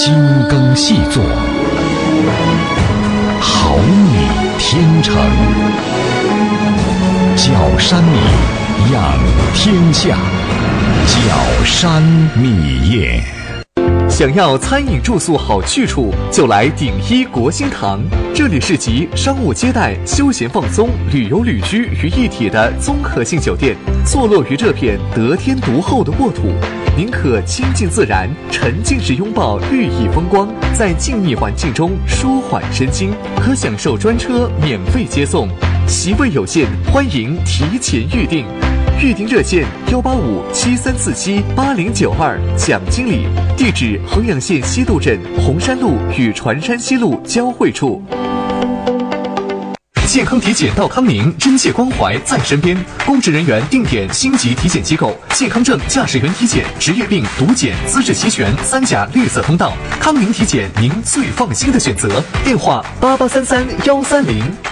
精耕细作，好米天成。角山米，养天下。角山米业。 想要餐饮住宿好去处，就来鼎一国兴堂。这里是集商务接待、休闲放松、旅游旅居于一体的综合性酒店，坐落于这片得天独厚的沃土。您可亲近自然，沉浸式拥抱寓意风光，在静谧环境中舒缓身心，可享受专车免费接送。席位有限，欢迎提前预订。预订热线18573478092，蒋经理。地址：衡阳县西渡镇红山路与船山西路交汇处。健康体检到康宁，真切关怀在身边。公职人员定点星级体检机构，健康证、驾驶员体检、职业病、毒检、资质齐全，3甲绿色通道。康宁体检，您最放心的选择。电话：8833-130。